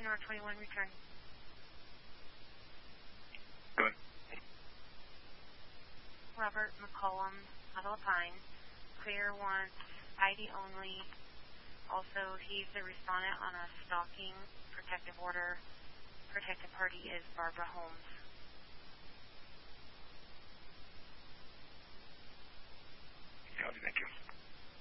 North 21, return. Go ahead. Robert McCollum, Alpine. Clear wants ID only. Also, he's the respondent on a stalking protective order. Protected party is Barbara Holmes. Thank you.